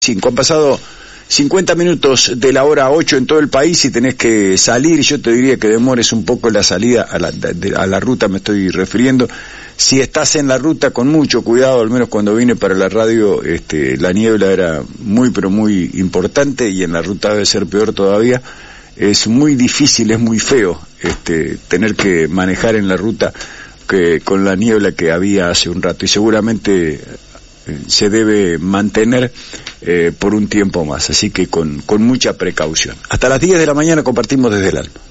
Han pasado 50 minutos de la hora 8 en todo el país y tenés que salir. Yo te diría que demores un poco la salida a la ruta, me estoy refiriendo. Si estás en la ruta, con mucho cuidado, al menos cuando vine para la radio, la niebla era muy pero muy importante y en la ruta debe ser peor todavía. Es muy difícil, es muy feo tener que manejar en la ruta con la niebla que había hace un rato, y seguramente se debe mantener por un tiempo más, así que con mucha precaución. Hasta las 10 de la mañana compartimos desde el alma.